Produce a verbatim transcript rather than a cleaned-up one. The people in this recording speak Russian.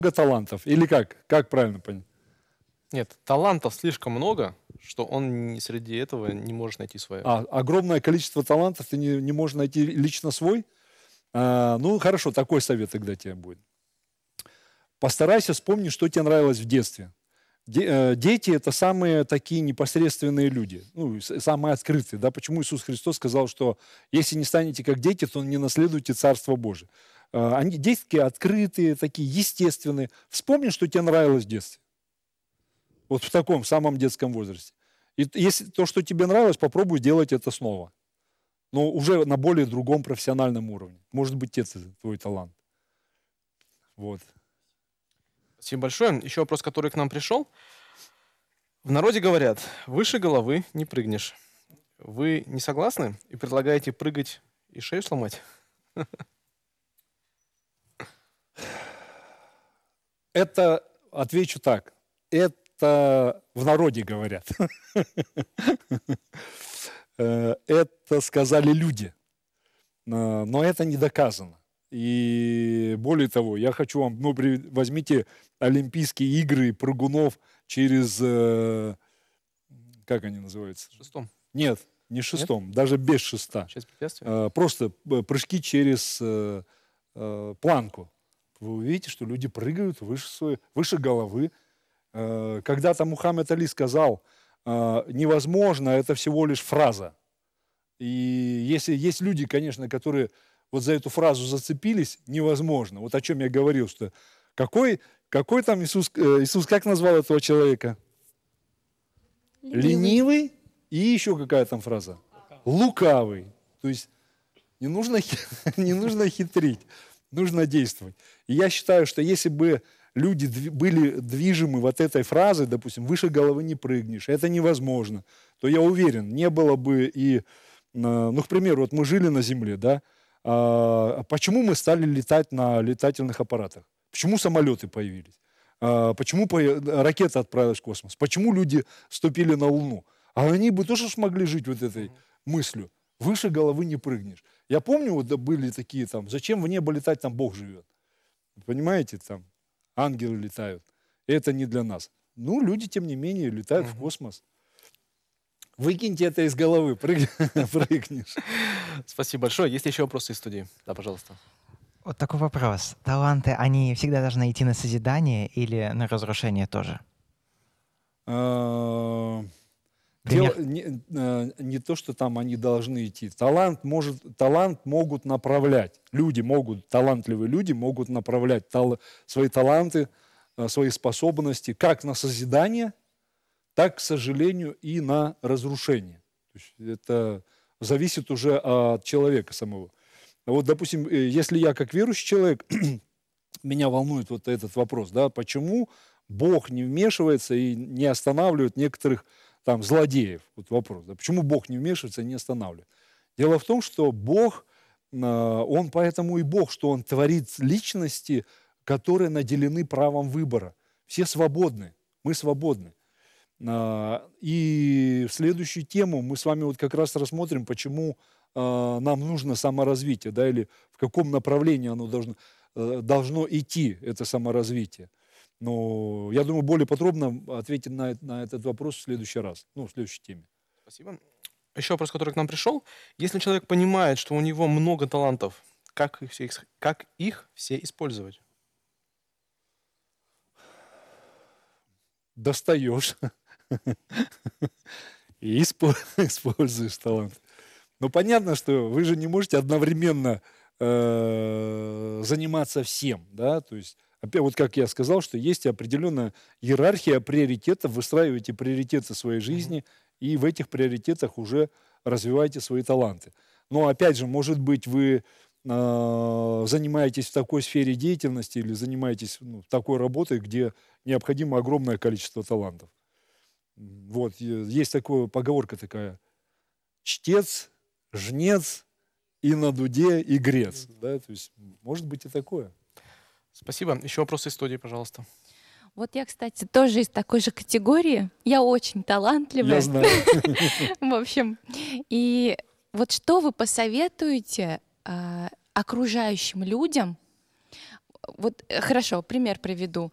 много талантов? Или как? Как правильно понять? Нет, талантов слишком много, что он не- среди этого не может найти свое. А, огромное количество талантов, ты не, не можешь найти лично свой? А, ну, хорошо, такой совет тогда тебе будет. Постарайся вспомнить, что тебе нравилось в детстве. Де- э, дети – это самые такие непосредственные люди, ну, с- самые открытые. Да? Почему Иисус Христос сказал, что если не станете как дети, то не наследуете Царство Божие. Э, Они дети такие открытые, такие естественные. Вспомни, что тебе нравилось в детстве. Вот в таком самом детском возрасте. И т- если то, что тебе нравилось, попробуй делать это снова. Но уже на более другом профессиональном уровне. Может быть, это твой талант. Вот. Спасибо большое. Еще вопрос, который к нам пришел. В народе говорят, выше головы не прыгнешь. Вы не согласны и предлагаете прыгать и шею сломать? Это, отвечу так, это в народе говорят. Э, Это сказали люди, Э, но это не доказано. И более того, я хочу вам, ну, при- возьмите Олимпийские игры прыгунов через, э, как они называются? Шестом. Нет, не шестом, даже без шеста. Часть препятствия. Э, Просто э, прыжки через э, э, планку. Вы увидите, что люди прыгают выше, своей, выше головы. Э, Когда-то Мухаммед Али сказал, э, невозможно, это всего лишь фраза. И если есть люди, конечно, которые вот за эту фразу зацепились, невозможно. Вот о чем я говорил, что какой, какой там Иисус, э, Иисус как назвал этого человека? Ленивый. И еще какая там фраза? Лукавый. То есть не нужно, не нужно хитрить, нужно действовать. И я считаю, что если бы люди дви- были движимы вот этой фразой, допустим, выше головы не прыгнешь, это невозможно, то я уверен, не было бы и, э, ну, к примеру, вот мы жили на Земле, да, а почему мы стали летать на летательных аппаратах? Почему самолеты появились? А почему по- ракеты отправилась в космос? Почему люди ступили на Луну? А они бы тоже смогли жить вот этой мыслью. Выше головы не прыгнешь. Я помню, вот да, были такие там, зачем в небо летать, там Бог живет. Понимаете, там ангелы летают. Это не для нас. Ну, люди, тем не менее, летают в Мгм. космос. Выкиньте это из головы, прыг- прыгнешь. Спасибо большое. Есть еще вопросы из студии? Да, пожалуйста. Вот такой вопрос. Таланты, они всегда должны идти на созидание или на разрушение тоже? А, Пример. Дело не, э, не то, что там они должны идти. Талант может, талант могут направлять. Люди могут, талантливые люди могут направлять тал- свои таланты, э, свои способности как на созидание, так, к сожалению, и на разрушение. То есть это зависит уже от человека самого. Вот, допустим, э, если я как верующий человек, меня волнует вот этот вопрос, да, почему Бог не вмешивается и не останавливает некоторых там злодеев? Вот вопрос, да, почему Бог не вмешивается и не останавливает? Дело в том, что Бог, э, Он поэтому и Бог, что Он творит личности, которые наделены правом выбора. Все свободны, мы свободны. А, И в следующую тему мы с вами вот как раз рассмотрим, почему а, нам нужно саморазвитие, да, или в каком направлении оно должно, э, должно идти, это саморазвитие. Но я думаю, более подробно ответить на, э- на этот вопрос в следующий раз, ну, в следующей теме. Спасибо. Еще вопрос, который к нам пришел. Если человек понимает, что у него много талантов, как их все, ис- как их все использовать? Достаешь и испо- используешь талант. Но понятно, что вы же не можете одновременно э, заниматься всем, да, то есть, опять вот как я сказал, что есть определенная иерархия приоритетов, выстраиваете приоритеты своей Мгм. жизни, и в этих приоритетах уже развиваете свои таланты. Но опять же, может быть, вы э, занимаетесь в такой сфере деятельности или занимаетесь ну, такой работой, где необходимо огромное количество талантов. М, Вот, е- есть такая поговорка такая: чтец, жнец и на дуде и грец. Да? То есть, м, может быть и такое. Спасибо. Еще вопросы из студии, пожалуйста. Вот я, кстати, тоже из такой же категории. Я очень Я талантливая, знаю. в общем. И вот что вы посоветуете а, окружающим людям, Вот э, хорошо, пример приведу.